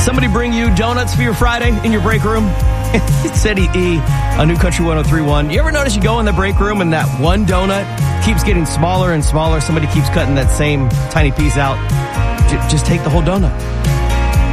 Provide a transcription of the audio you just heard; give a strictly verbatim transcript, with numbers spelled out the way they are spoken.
Somebody bring you donuts for your Friday in your break room? It's Eddie E on New Country one oh three point one. You ever notice you go in the break room and that one donut keeps getting smaller and smaller? Somebody keeps cutting that same tiny piece out. J- just take the whole donut.